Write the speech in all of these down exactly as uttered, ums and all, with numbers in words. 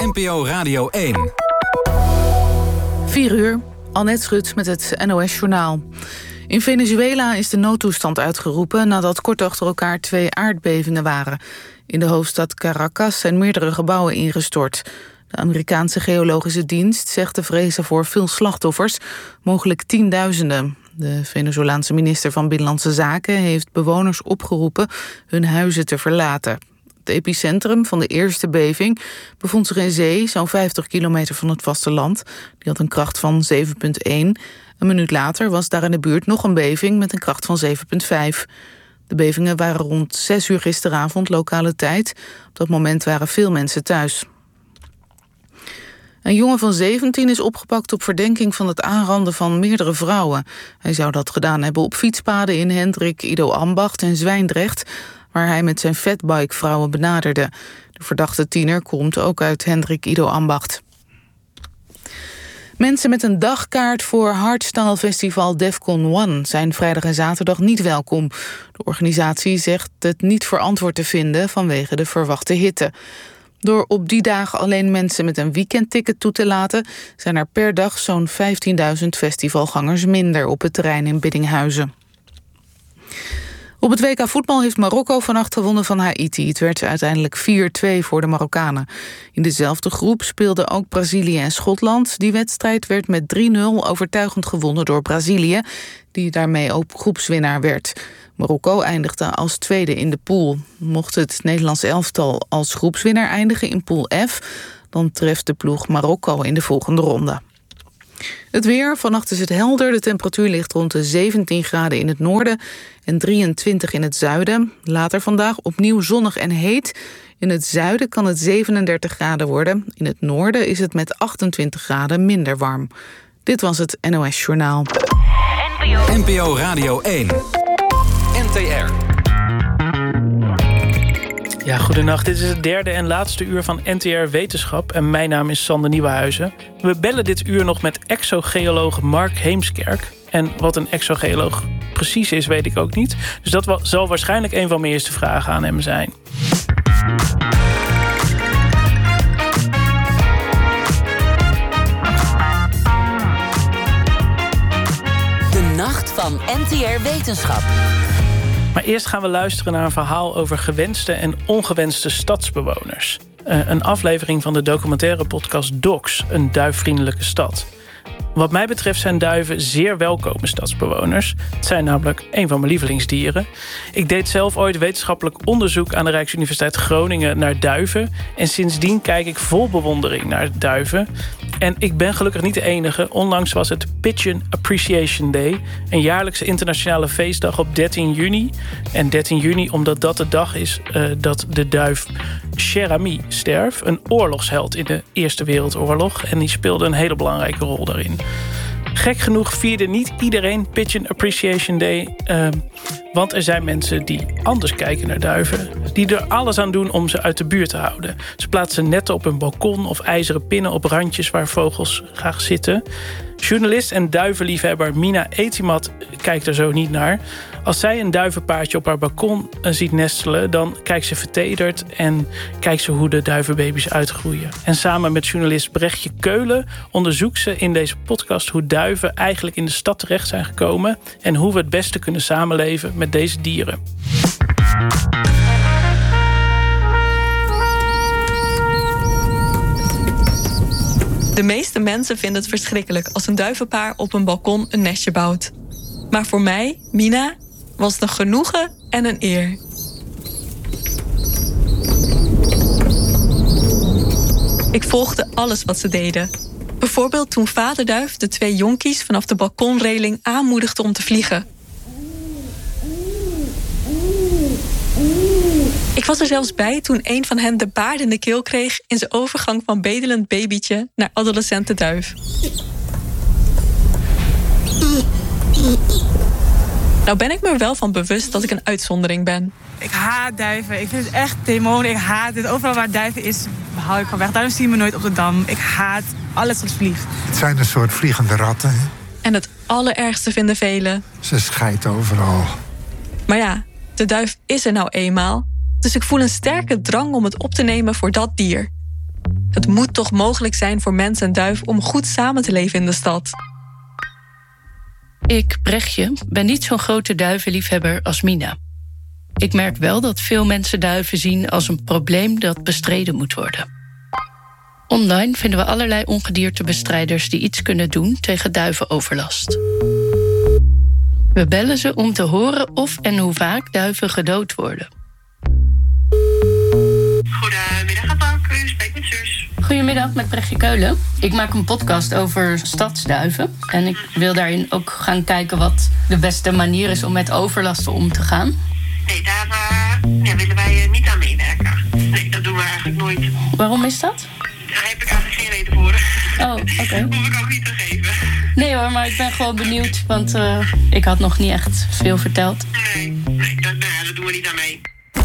N P O Radio één. vier uur, Annette Schut met het N O S-journaal. In Venezuela is de noodtoestand uitgeroepen nadat kort achter elkaar twee aardbevingen waren. In de hoofdstad Caracas zijn meerdere gebouwen ingestort. De Amerikaanse geologische dienst zegt te vrezen voor veel slachtoffers, mogelijk tienduizenden. De Venezolaanse minister van Binnenlandse Zaken heeft bewoners opgeroepen hun huizen te verlaten. Het epicentrum van de eerste beving bevond zich in zee, zo'n vijftig kilometer van het vasteland. Die had een kracht van zeven komma één. Een minuut later was daar in de buurt nog een beving met een kracht van zeven komma vijf. De bevingen waren rond zes uur gisteravond lokale tijd. Op dat moment waren veel mensen thuis. Een jongen van zeventien is opgepakt op verdenking van het aanranden van meerdere vrouwen. Hij zou dat gedaan hebben op fietspaden in Hendrik Ido Ambacht en Zwijndrecht, waar hij met zijn fatbike vrouwen benaderde. De verdachte tiener komt ook uit Hendrik Ido Ambacht. Mensen met een dagkaart voor Hardstyle Festival Defcon One zijn vrijdag en zaterdag niet welkom. De organisatie zegt het niet verantwoord te vinden vanwege de verwachte hitte. Door op die dagen alleen mensen met een weekendticket toe te laten, zijn er per dag zo'n vijftienduizend festivalgangers minder op het terrein in Biddinghuizen. Op het W K voetbal heeft Marokko vannacht gewonnen van Haiti. Het werd uiteindelijk vier twee voor de Marokkanen. In dezelfde groep speelden ook Brazilië en Schotland. Die wedstrijd werd met drie nul overtuigend gewonnen door Brazilië, die daarmee ook groepswinnaar werd. Marokko eindigde als tweede in de pool. Mocht het Nederlands elftal als groepswinnaar eindigen in pool F, dan treft de ploeg Marokko in de volgende ronde. Het weer, vannacht is het helder. De temperatuur ligt rond de zeventien graden in het noorden en drieëntwintig in het zuiden. Later vandaag opnieuw zonnig en heet. In het zuiden kan het zevenendertig graden worden. In het noorden is het met achtentwintig graden minder warm. Dit was het N O S-journaal. N P O Radio één. N T R. Ja, goedenacht. Dit is het derde en laatste uur van N T R Wetenschap en mijn naam is Sander Nieuwenhuizen. We bellen dit uur nog met exogeoloog Mark Heemskerk. En wat een exogeoloog precies is, weet ik ook niet. Dus dat zal waarschijnlijk een van mijn eerste vragen aan hem zijn. De nacht van N T R Wetenschap. Maar eerst gaan we luisteren naar een verhaal over gewenste en ongewenste stadsbewoners. Uh, een aflevering van de documentaire podcast Docs, een duifvriendelijke stad. Wat mij betreft zijn duiven zeer welkome stadsbewoners. Het zijn namelijk een van mijn lievelingsdieren. Ik deed zelf ooit wetenschappelijk onderzoek aan de Rijksuniversiteit Groningen naar duiven. En sindsdien kijk ik vol bewondering naar duiven. En ik ben gelukkig niet de enige. Onlangs was het Pigeon Appreciation Day, een jaarlijkse internationale feestdag op dertien juni. En dertien juni omdat dat de dag is uh, dat de duif Cher Ami stierf. Een oorlogsheld in de Eerste Wereldoorlog. En die speelde een hele belangrijke rol daarin. Gek genoeg vierde niet iedereen Pigeon Appreciation Day. Uh, want er zijn mensen die anders kijken naar duiven. Die er alles aan doen om ze uit de buurt te houden. Ze plaatsen netten op hun balkon of ijzeren pinnen op randjes waar vogels graag zitten. Journalist en duivenliefhebber Mina Etimat kijkt er zo niet naar. Als zij een duivenpaardje op haar balkon ziet nestelen, dan kijkt ze vertederd en kijkt ze hoe de duivenbaby's uitgroeien. En samen met journalist Brechtje Keulen onderzoekt ze in deze podcast hoe duiven eigenlijk in de stad terecht zijn gekomen en hoe we het beste kunnen samenleven met deze dieren. De meeste mensen vinden het verschrikkelijk als een duivenpaar op een balkon een nestje bouwt. Maar voor mij, Mina, was het een genoegen en een eer. Ik volgde alles wat ze deden. Bijvoorbeeld toen vader duif de twee jonkies vanaf de balkonreling aanmoedigde om te vliegen. Ik was er zelfs bij toen een van hen de baard in de keel kreeg in zijn overgang van bedelend babytje naar adolescente duif. Nou ben ik me er wel van bewust dat ik een uitzondering ben. Ik haat duiven. Ik vind het echt demonen. Ik haat het. Overal waar duiven is, hou ik van weg. Daarom zie je me nooit op de Dam. Ik haat alles wat vliegt. Het zijn een soort vliegende ratten. Hè? En het allerergste vinden velen. Ze scheidt overal. Maar ja, de duif is er nou eenmaal. Dus ik voel een sterke drang om het op te nemen voor dat dier. Het moet toch mogelijk zijn voor mens en duif om goed samen te leven in de stad. Ik, Brechtje, ben niet zo'n grote duivenliefhebber als Mina. Ik merk wel dat veel mensen duiven zien als een probleem dat bestreden moet worden. Online vinden we allerlei ongediertebestrijders die iets kunnen doen tegen duivenoverlast. We bellen ze om te horen of en hoe vaak duiven gedood worden. Goedemiddag, Bank. U spreekt met Zus. Goedemiddag, met Brechtje Keulen. Ik maak een podcast over stadsduiven. En ik wil daarin ook gaan kijken wat de beste manier is om met overlasten om te gaan. Nee, daar uh, ja, willen wij uh, niet aan meewerken. Nee, dat doen we eigenlijk nooit. Waarom is dat? Daar heb ik eigenlijk geen reden voor. Oh, oké. Okay. Hoef ik ook niet te geven. Nee hoor, maar ik ben gewoon benieuwd. Want uh, ik had nog niet echt veel verteld. Nee, nee dat, nou, dat doen we niet aan mee.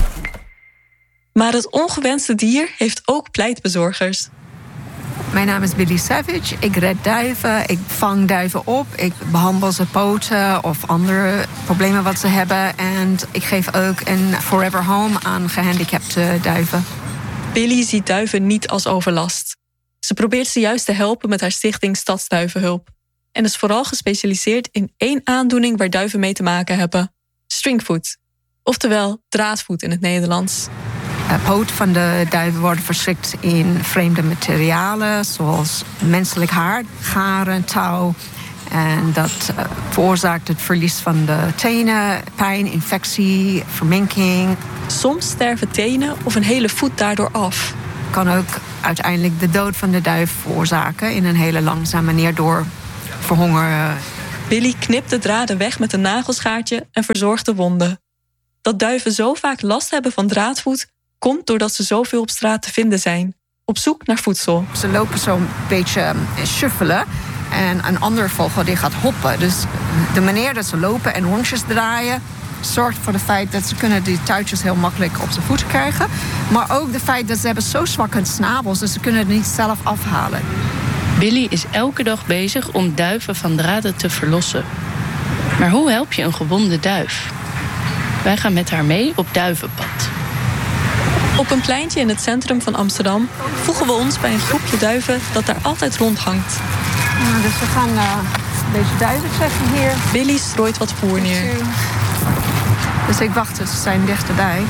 Maar het ongewenste dier heeft ook pleitbezorgers. Mijn naam is Billy Savage. Ik red duiven, ik vang duiven op. Ik behandel ze poten of andere problemen wat ze hebben. En ik geef ook een forever home aan gehandicapte duiven. Billy ziet duiven niet als overlast. Ze probeert ze juist te helpen met haar stichting Stadsduivenhulp. En is vooral gespecialiseerd in één aandoening waar duiven mee te maken hebben. Stringfoot. Oftewel draadvoet in het Nederlands. De poten van de duiven worden verstrikt in vreemde materialen, zoals menselijk haar, garen, touw. En dat uh, veroorzaakt het verlies van de tenen, pijn, infectie, verminking. Soms sterven tenen of een hele voet daardoor af. Kan ook uiteindelijk de dood van de duif veroorzaken in een hele langzame manier door verhongeren. Billy knipt de draden weg met een nagelschaartje en verzorgt de wonden. Dat duiven zo vaak last hebben van draadvoet komt doordat ze zoveel op straat te vinden zijn, op zoek naar voedsel. Ze lopen zo'n beetje shuffelen en een ander vogel die gaat hoppen. Dus de manier dat ze lopen en rondjes draaien zorgt voor het feit dat ze kunnen die touwtjes heel makkelijk op zijn voeten krijgen. Maar ook het feit dat ze hebben zo zwakke snabels, dus ze kunnen het niet zelf afhalen. Billy is elke dag bezig om duiven van draden te verlossen. Maar hoe help je een gewonde duif? Wij gaan met haar mee op duivenpad. Op een pleintje in het centrum van Amsterdam voegen we ons bij een groepje duiven dat daar altijd rondhangt. Nou, dus we gaan uh, deze duiven treffen hier. Billy strooit wat voer neer. Dus ik wacht, dus ze zijn dichterbij.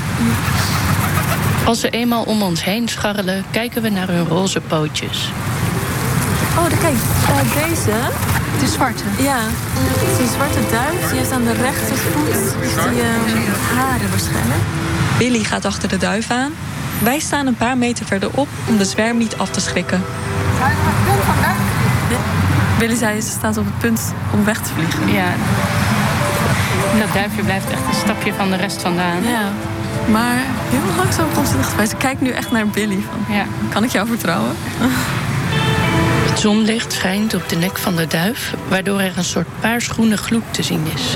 Als ze eenmaal om ons heen scharrelen, kijken we naar hun roze pootjes. Oh, kijk, uh, deze. De zwarte. Ja, het is een zwarte duif. Die heeft aan de rechtervoet die uh, haren waarschijnlijk. Billy gaat achter de duif aan. Wij staan een paar meter verderop om de zwerm niet af te schrikken. Zijn we op het punt van weg? Billy zei, ze staat op het punt om weg te vliegen. Ja. Dat duifje blijft echt een stapje van de rest vandaan. Ja, maar heel langzaam komt ze dichterbij. Ze kijkt nu echt naar Billy. Van, ja. Kan ik jou vertrouwen? Het zonlicht schijnt op de nek van de duif, waardoor er een soort paarsgroene gloed te zien is.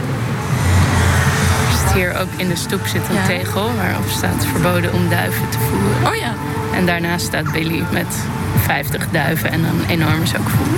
Hier ook in de stoep zit een ja. tegel waarop staat verboden om duiven te voeren. Oh ja. En daarnaast staat Billy met vijftig duiven en een enorme zak voer.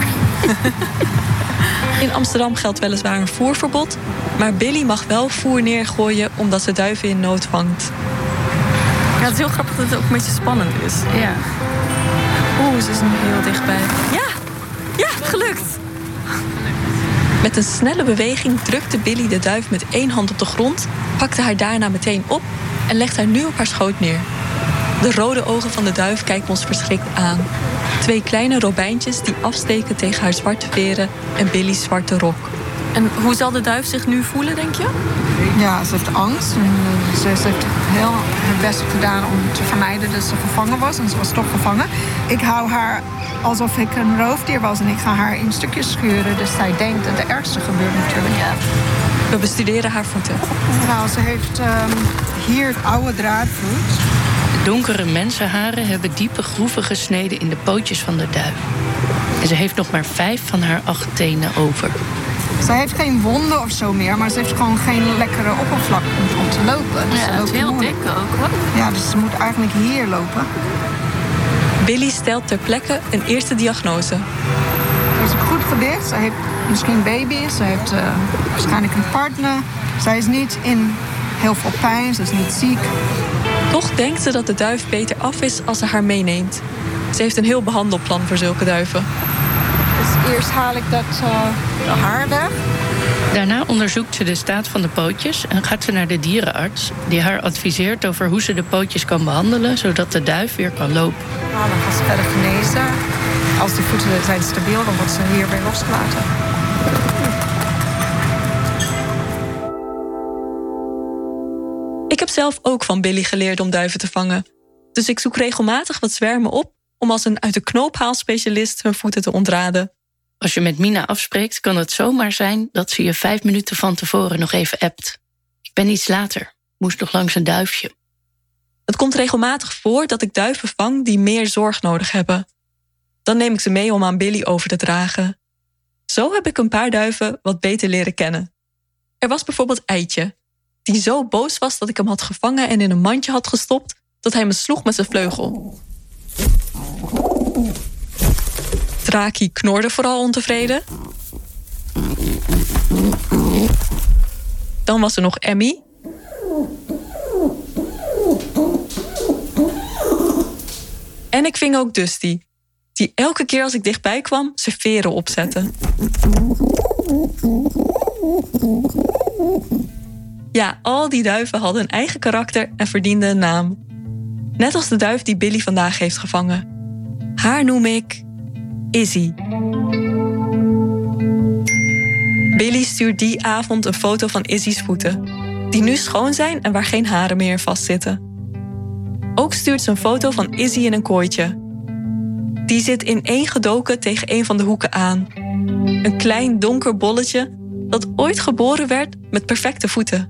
In Amsterdam geldt weliswaar een voerverbod, maar Billy mag wel voer neergooien omdat ze duiven in nood vangt. Ja, het is heel grappig dat het ook een beetje spannend is. Ja. Oeh, ze is nu heel dichtbij. Ja, ja, gelukt. Met een snelle beweging drukte Billy de duif met één hand op de grond, pakte haar daarna meteen op en legt haar nu op haar schoot neer. De rode ogen van de duif kijken ons verschrikt aan. Twee kleine robijntjes die afsteken tegen haar zwarte veren en Billy's zwarte rok. En hoe zal de duif zich nu voelen, denk je? Ja, ze heeft angst. En ze heeft heel haar best gedaan om te vermijden dat ze gevangen was. En ze was toch gevangen. Ik hou haar alsof ik een roofdier was en ik ga haar in stukjes schuren. Dus zij denkt dat het ergste gebeurt natuurlijk. Ja. We bestuderen haar voeten. Nou, ze heeft um, hier oude draadvoet. De donkere mensenharen hebben diepe groeven gesneden in de pootjes van de duif. En ze heeft nog maar vijf van haar acht tenen over. Ze heeft geen wonden of zo meer, maar ze heeft gewoon geen lekkere oppervlak om, om te lopen. Dus ja, het is heel moeilijk. dik ook, hoor. Ja, dus ze moet eigenlijk hier lopen. Billy stelt ter plekke een eerste diagnose. Ze is goed gewicht, ze heeft misschien baby's, ze heeft uh, waarschijnlijk een partner. Zij is niet in heel veel pijn, ze is niet ziek. Toch denkt ze dat de duif beter af is als ze haar meeneemt. Ze heeft een heel behandelplan voor zulke duiven. Dus eerst haal ik dat uh, haar weg. Daarna onderzoekt ze de staat van de pootjes en gaat ze naar de dierenarts, die haar adviseert over hoe ze de pootjes kan behandelen, zodat de duif weer kan lopen. Nou, dan gaat ze verder genezen. Als de voeten zijn stabiel, dan wordt ze hier weer losgelaten. Ik heb zelf ook van Billy geleerd om duiven te vangen. Dus ik zoek regelmatig wat zwermen op om als een uit de knoophaalspecialist hun voeten te ontraden. Als je met Mina afspreekt, kan het zomaar zijn dat ze je vijf minuten van tevoren nog even appt. Ik ben iets later, moest nog langs een duifje. Het komt regelmatig voor dat ik duiven vang die meer zorg nodig hebben. Dan neem ik ze mee om aan Billy over te dragen. Zo heb ik een paar duiven wat beter leren kennen. Er was bijvoorbeeld Eitje, die zo boos was dat ik hem had gevangen en in een mandje had gestopt, dat hij me sloeg met zijn vleugel. Draki knorde vooral ontevreden. Dan was er nog Emmy. En ik ving ook Dusty, die elke keer als ik dichtbij kwam zijn veren opzette. Ja, al die duiven hadden een eigen karakter en verdienden een naam. Net als de duif die Billy vandaag heeft gevangen. Haar noem ik Izzy. Billy stuurt die avond een foto van Izzy's voeten, die nu schoon zijn en waar geen haren meer in vastzitten. Ook stuurt ze een foto van Izzy in een kooitje. Die zit ineengedoken tegen een van de hoeken aan. Een klein donker bolletje dat ooit geboren werd met perfecte voeten.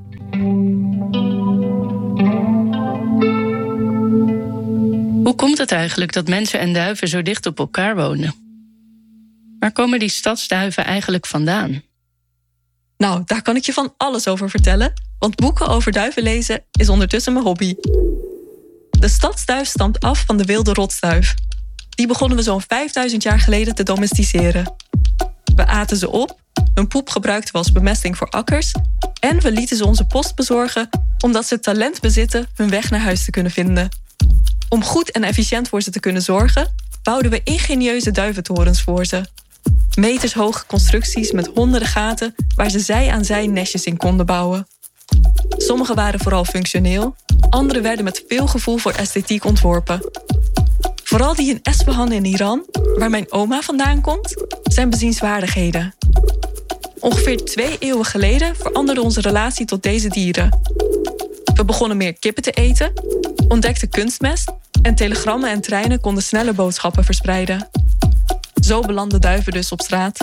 Hoe komt het eigenlijk dat mensen en duiven zo dicht op elkaar wonen? Waar komen die stadsduiven eigenlijk vandaan? Nou, daar kan ik je van alles over vertellen, want boeken over duiven lezen is ondertussen mijn hobby. De stadsduif stamt af van de wilde rotsduif. Die begonnen we zo'n vijfduizend jaar geleden te domesticeren. We aten ze op, hun poep gebruikten we als bemesting voor akkers en we lieten ze onze post bezorgen omdat ze talent bezitten hun weg naar huis te kunnen vinden. Om goed en efficiënt voor ze te kunnen zorgen, bouwden we ingenieuze duiventorens voor ze. Metershoge constructies met honderden gaten waar ze zij aan zij nestjes in konden bouwen. Sommige waren vooral functioneel, andere werden met veel gevoel voor esthetiek ontworpen. Vooral die in Esfahan in Iran, waar mijn oma vandaan komt, zijn bezienswaardigheden. Ongeveer twee eeuwen geleden veranderde onze relatie tot deze dieren. We begonnen meer kippen te eten, ontdekten kunstmest en telegrammen en treinen konden sneller boodschappen verspreiden. Zo belanden duiven dus op straat.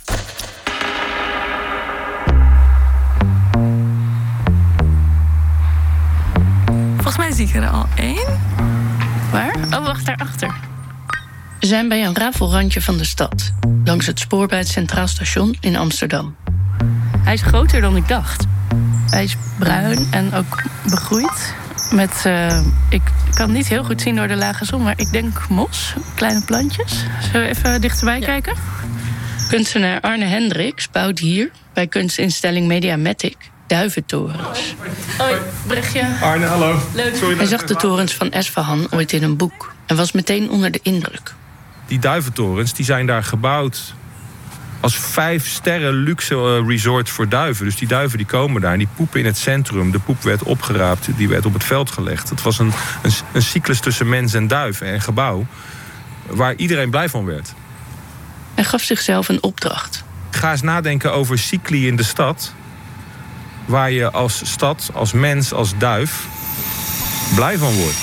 Volgens mij zie ik er al één. Waar? Oh, wacht, daarachter. We zijn bij een rafelrandje van de stad, langs het spoor bij het Centraal Station in Amsterdam. Hij is groter dan ik dacht. Hij is bruin en ook begroeid met, uh, ik kan niet heel goed zien door de lage zon, maar ik denk mos, kleine plantjes. Zullen we even dichterbij ja. kijken? Kunstenaar Arne Hendricks bouwt hier, bij kunstinstelling Mediamatic, duiventorens. Hoi, Brechtje. Arne, hallo. Leuk. Sorry, hij zag de torens van Esfahan ooit in een boek en was meteen onder de indruk. Die duiventorens die zijn daar gebouwd als vijf sterren luxe resort voor duiven. Dus die duiven die komen daar en die poepen in het centrum. De poep werd opgeraapt, die werd op het veld gelegd. Het was een, een, een cyclus tussen mens en duif en gebouw waar iedereen blij van werd. Hij gaf zichzelf een opdracht. Ga eens nadenken over cycli in de stad, waar je als stad, als mens, als duif blij van wordt.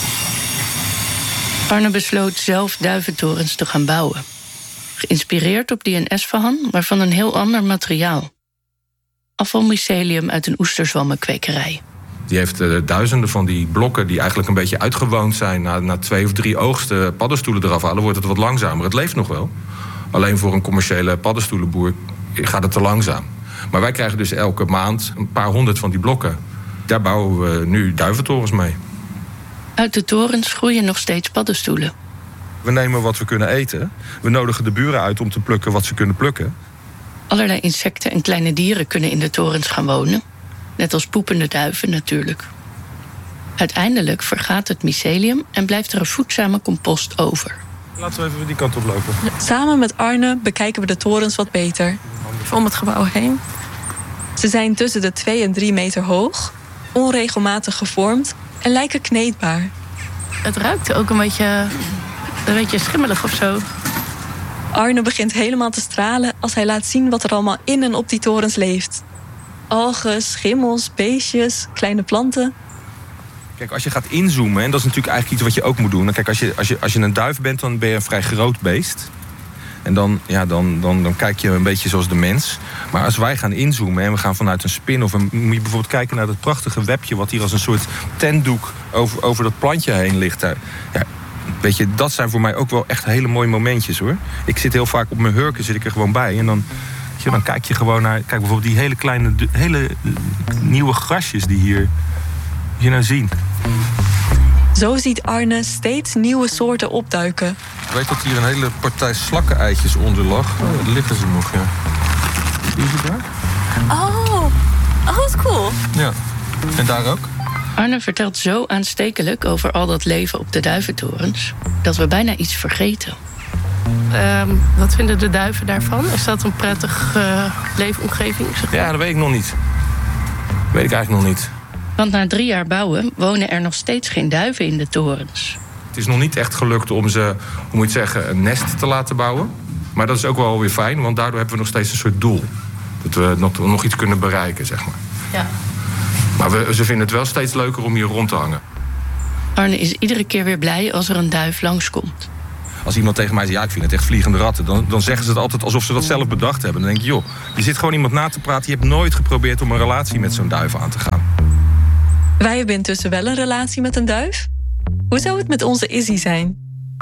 Arne besloot zelf duiventorens te gaan bouwen. Geïnspireerd op die in Esfahan, maar van een heel ander materiaal. Afvalmycelium uit een oesterzwammenkwekerij. Die heeft uh, duizenden van die blokken die eigenlijk een beetje uitgewoond zijn. Na, na twee of drie oogsten paddenstoelen eraf halen, wordt het wat langzamer. Het leeft nog wel. Alleen voor een commerciële paddenstoelenboer gaat het te langzaam. Maar wij krijgen dus elke maand een paar honderd van die blokken. Daar bouwen we nu duiventorens mee. Uit de torens groeien nog steeds paddenstoelen. We nemen wat we kunnen eten. We nodigen de buren uit om te plukken wat ze kunnen plukken. Allerlei insecten en kleine dieren kunnen in de torens gaan wonen. Net als poepende duiven natuurlijk. Uiteindelijk vergaat het mycelium en blijft er een voedzame compost over. Laten we even die kant op lopen. Samen met Arne bekijken we de torens wat beter. Om het gebouw heen. Ze zijn tussen de twee en drie meter hoog, onregelmatig gevormd en lijken kneedbaar. Het ruikt ook een beetje, een beetje schimmelig of zo. Arne begint helemaal te stralen als hij laat zien wat er allemaal in en op die torens leeft. Algen, schimmels, beestjes, kleine planten. Kijk, als je gaat inzoomen, en dat is natuurlijk eigenlijk iets wat je ook moet doen. Kijk, als je, als je, als je een duif bent, dan ben je een vrij groot beest. En dan, ja, dan, dan, dan kijk je een beetje zoals de mens. Maar als wij gaan inzoomen en we gaan vanuit een spin... of een, moet je bijvoorbeeld kijken naar dat prachtige webje... wat hier als een soort tentdoek over, over dat plantje heen ligt. Ja, weet je, dat zijn voor mij ook wel echt hele mooie momentjes, hoor. Ik zit heel vaak op mijn hurken, zit ik er gewoon bij. En dan, weet je, dan kijk je gewoon naar... Kijk bijvoorbeeld die hele kleine, hele nieuwe grasjes die hier... je nou zien. Zo ziet Arne steeds nieuwe soorten opduiken. Ik weet dat hier een hele partij slakkeneitjes onder lag. Oh, daar liggen ze nog, ja. Zie je daar? Oh, oh, wat cool. Ja, en daar ook. Arne vertelt zo aanstekelijk over al dat leven op de duiventorens... dat we bijna iets vergeten. Um, wat vinden de duiven daarvan? Is dat een prettige uh, leefomgeving? Zeg maar? Ja, dat weet ik nog niet. Dat weet ik eigenlijk nog niet. Want na drie jaar bouwen wonen er nog steeds geen duiven in de torens. Het is nog niet echt gelukt om ze, hoe moet je zeggen, een nest te laten bouwen. Maar dat is ook wel weer fijn, want daardoor hebben we nog steeds een soort doel. Dat we nog, nog iets kunnen bereiken, zeg maar. Ja. Maar we, ze vinden het wel steeds leuker om hier rond te hangen. Arne is iedere keer weer blij als er een duif langskomt. Als iemand tegen mij zegt, ja, ik vind het echt vliegende ratten... dan, dan zeggen ze het altijd alsof ze dat zelf bedacht hebben. Dan denk je, joh, je zit gewoon iemand na te praten... je hebt nooit geprobeerd om een relatie met zo'n duif aan te gaan. Wij hebben intussen wel een relatie met een duif. Hoe zou het met onze Izzy zijn?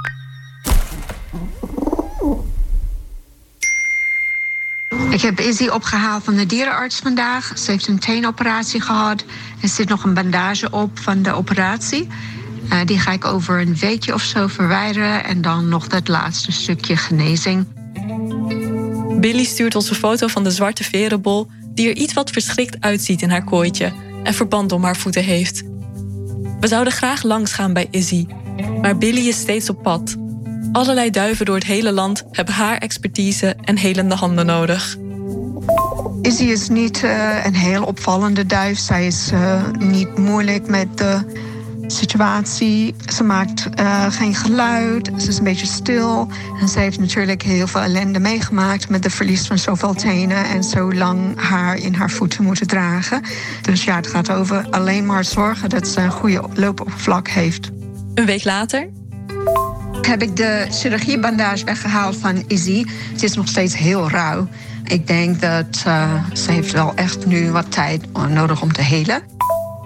Ik heb Izzy opgehaald van de dierenarts vandaag. Ze heeft een teenoperatie gehad. Er zit nog een bandage op van de operatie. Uh, die ga ik over een weekje of zo verwijderen. En dan nog dat laatste stukje genezing. Billy stuurt ons een foto van de zwarte verenbol... die er iets wat verschrikt uitziet in haar kooitje... en verband om haar voeten heeft. We zouden graag langs gaan bij Izzy. Maar Billy is steeds op pad. Allerlei duiven door het hele land hebben haar expertise en helende handen nodig. Izzy is niet uh, een heel opvallende duif. Zij is uh, niet moeilijk met de situatie. Ze maakt uh, geen geluid. Ze is een beetje stil. En ze heeft natuurlijk heel veel ellende meegemaakt... met de verlies van zoveel tenen... en zo lang haar in haar voeten moeten dragen. Dus ja, het gaat over alleen maar zorgen... dat ze een goede loopoppervlak heeft. Een week later heb ik de chirurgiebandage weggehaald van Izzy. Het is nog steeds heel rauw. Ik denk dat uh, ze heeft wel echt nu wat tijd nodig om te helen.